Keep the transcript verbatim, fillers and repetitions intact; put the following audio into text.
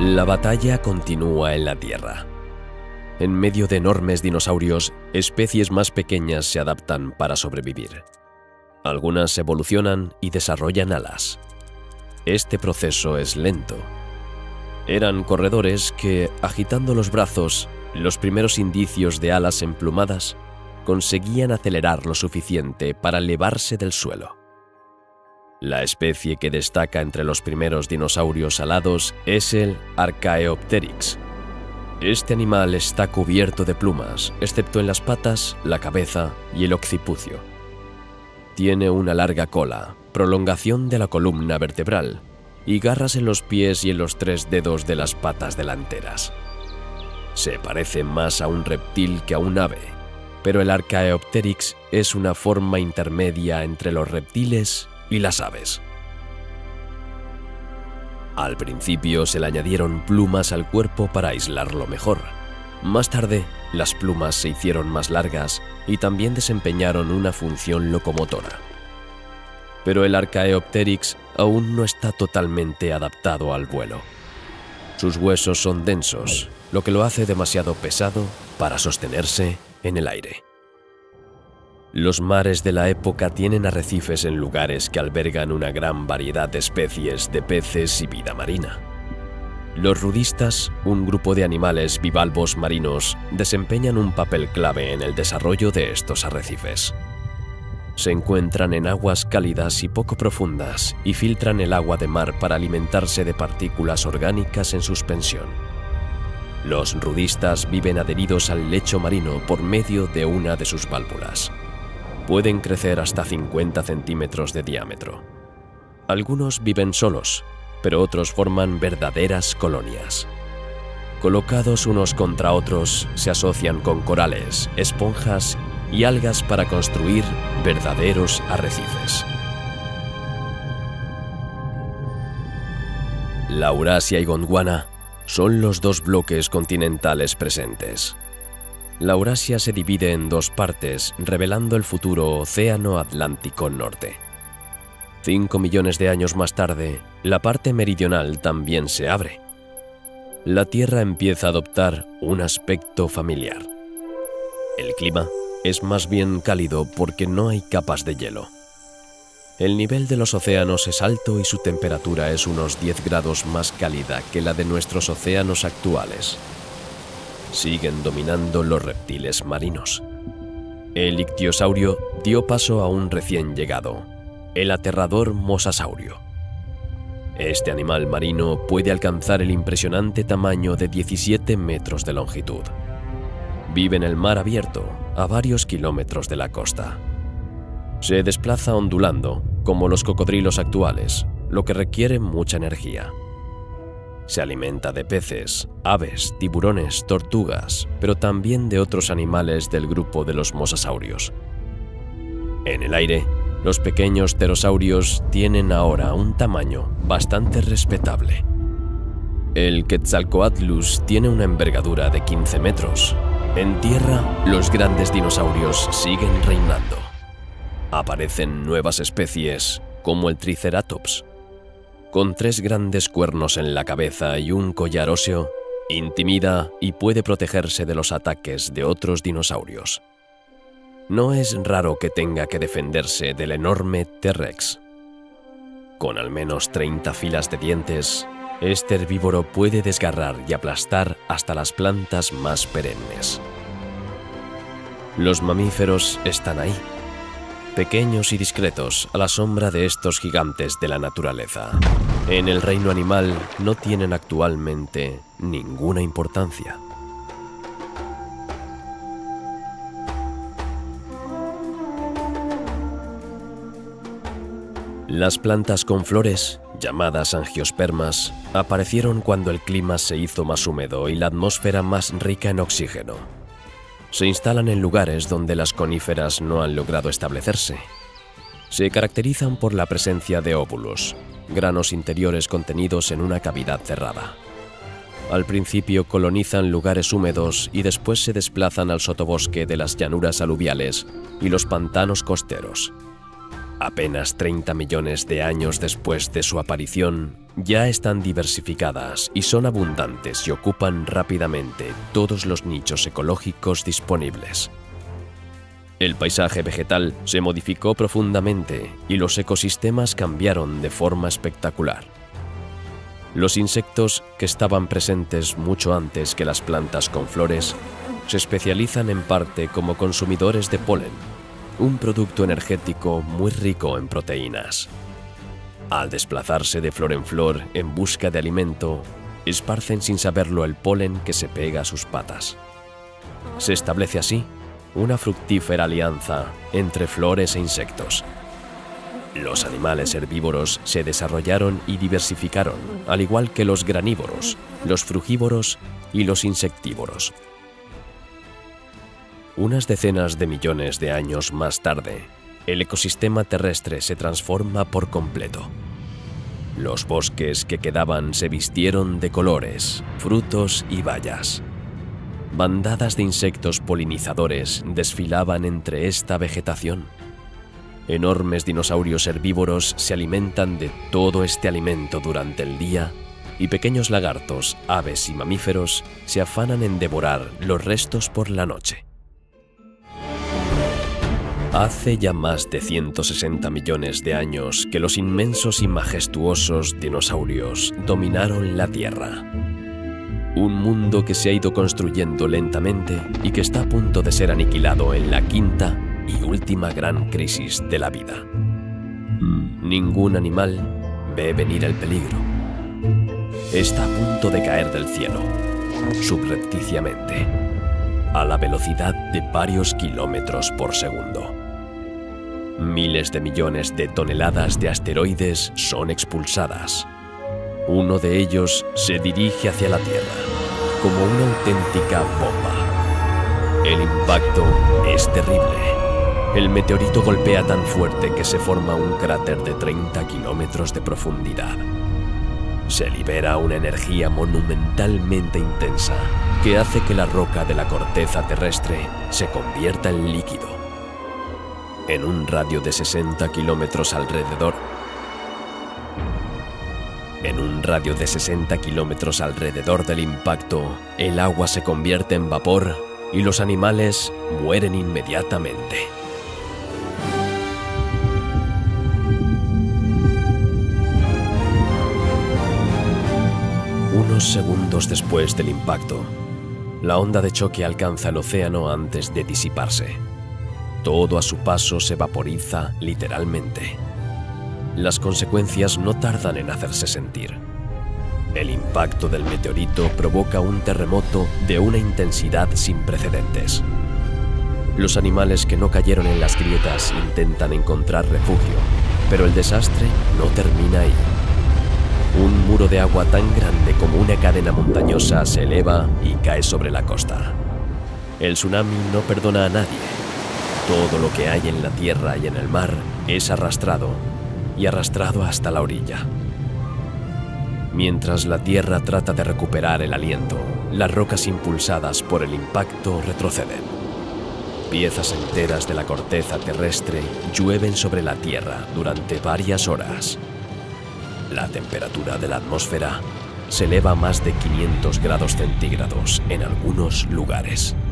La batalla continúa en la Tierra. En medio de enormes dinosaurios, especies más pequeñas se adaptan para sobrevivir. Algunas evolucionan y desarrollan alas. Este proceso es lento. Eran corredores que, agitando los brazos, los primeros indicios de alas emplumadas, conseguían acelerar lo suficiente para elevarse del suelo. La especie que destaca entre los primeros dinosaurios alados es el Archaeopteryx. Este animal está cubierto de plumas, excepto en las patas, la cabeza y el occipucio. Tiene una larga cola, prolongación de la columna vertebral, y garras en los pies y en los tres dedos de las patas delanteras. Se parece más a un reptil que a un ave, pero el Archaeopteryx es una forma intermedia entre los reptiles y las aves. Al principio se le añadieron plumas al cuerpo para aislarlo mejor. Más tarde, las plumas se hicieron más largas y también desempeñaron una función locomotora. Pero el Archaeopteryx aún no está totalmente adaptado al vuelo. Sus huesos son densos, lo que lo hace demasiado pesado para sostenerse en el aire. Los mares de la época tienen arrecifes en lugares que albergan una gran variedad de especies de peces y vida marina. Los rudistas, un grupo de animales bivalvos marinos, desempeñan un papel clave en el desarrollo de estos arrecifes. Se encuentran en aguas cálidas y poco profundas y filtran el agua de mar para alimentarse de partículas orgánicas en suspensión. Los rudistas viven adheridos al lecho marino por medio de una de sus válvulas. Pueden crecer hasta cincuenta centímetros de diámetro. Algunos viven solos, pero otros forman verdaderas colonias. Colocados unos contra otros, se asocian con corales, esponjas y algas para construir verdaderos arrecifes. Laurasia y Gondwana son los dos bloques continentales presentes. Laurasia se divide en dos partes, revelando el futuro Océano Atlántico Norte. Cinco millones de años más tarde, la parte meridional también se abre. La Tierra empieza a adoptar un aspecto familiar. El clima es más bien cálido porque no hay capas de hielo. El nivel de los océanos es alto y su temperatura es unos diez grados más cálida que la de nuestros océanos actuales. Siguen dominando los reptiles marinos. El ictiosaurio dio paso a un recién llegado, el aterrador mosasaurio. Este animal marino puede alcanzar el impresionante tamaño de diecisiete metros de longitud. Vive en el mar abierto, a varios kilómetros de la costa. Se desplaza ondulando, como los cocodrilos actuales, lo que requiere mucha energía. Se alimenta de peces, aves, tiburones, tortugas, pero también de otros animales del grupo de los mosasaurios. En el aire, los pequeños pterosaurios tienen ahora un tamaño bastante respetable. El Quetzalcoatlus tiene una envergadura de quince metros. En tierra, los grandes dinosaurios siguen reinando. Aparecen nuevas especies, como el Triceratops. Con tres grandes cuernos en la cabeza y un collar óseo, intimida y puede protegerse de los ataques de otros dinosaurios. No es raro que tenga que defenderse del enorme T-Rex. Con al menos treinta filas de dientes, este herbívoro puede desgarrar y aplastar hasta las plantas más perennes. Los mamíferos están ahí, pequeños y discretos a la sombra de estos gigantes de la naturaleza. En el reino animal no tienen actualmente ninguna importancia. Las plantas con flores, llamadas angiospermas, aparecieron cuando el clima se hizo más húmedo y la atmósfera más rica en oxígeno. Se instalan en lugares donde las coníferas no han logrado establecerse. Se caracterizan por la presencia de óvulos, granos interiores contenidos en una cavidad cerrada. Al principio colonizan lugares húmedos y después se desplazan al sotobosque de las llanuras aluviales y los pantanos costeros. Apenas treinta millones de años después de su aparición, ya están diversificadas y son abundantes y ocupan rápidamente todos los nichos ecológicos disponibles. El paisaje vegetal se modificó profundamente y los ecosistemas cambiaron de forma espectacular. Los insectos, que estaban presentes mucho antes que las plantas con flores, se especializan en parte como consumidores de polen, un producto energético muy rico en proteínas. Al desplazarse de flor en flor en busca de alimento, esparcen sin saberlo el polen que se pega a sus patas. Se establece así una fructífera alianza entre flores e insectos. Los animales herbívoros se desarrollaron y diversificaron, al igual que los granívoros, los frugívoros y los insectívoros. Unas decenas de millones de años más tarde, el ecosistema terrestre se transforma por completo. Los bosques que quedaban se vistieron de colores, frutos y bayas. Bandadas de insectos polinizadores desfilaban entre esta vegetación. Enormes dinosaurios herbívoros se alimentan de todo este alimento durante el día y pequeños lagartos, aves y mamíferos se afanan en devorar los restos por la noche. Hace ya más de ciento sesenta millones de años que los inmensos y majestuosos dinosaurios dominaron la Tierra. Un mundo que se ha ido construyendo lentamente y que está a punto de ser aniquilado en la quinta y última gran crisis de la vida. Ningún animal ve venir el peligro. Está a punto de caer del cielo, subrepticiamente, a la velocidad de varios kilómetros por segundo. Miles de millones de toneladas de asteroides son expulsadas. Uno de ellos se dirige hacia la Tierra, como una auténtica bomba. El impacto es terrible. El meteorito golpea tan fuerte que se forma un cráter de treinta kilómetros de profundidad. Se libera una energía monumentalmente intensa que hace que la roca de la corteza terrestre se convierta en líquido. En un radio de sesenta kilómetros alrededor, En un radio de sesenta kilómetros alrededor del impacto, el agua se convierte en vapor y los animales mueren inmediatamente. Unos segundos después del impacto, la onda de choque alcanza el océano antes de disiparse. Todo a su paso se vaporiza literalmente. Las consecuencias no tardan en hacerse sentir. El impacto del meteorito provoca un terremoto de una intensidad sin precedentes. Los animales que no cayeron en las grietas intentan encontrar refugio, pero el desastre no termina ahí. Un muro de agua tan grande como una cadena montañosa se eleva y cae sobre la costa. El tsunami no perdona a nadie. Todo lo que hay en la tierra y en el mar es arrastrado, y arrastrado hasta la orilla. Mientras la Tierra trata de recuperar el aliento, las rocas impulsadas por el impacto retroceden. Piezas enteras de la corteza terrestre llueven sobre la Tierra durante varias horas. La temperatura de la atmósfera se eleva a más de quinientos grados centígrados en algunos lugares.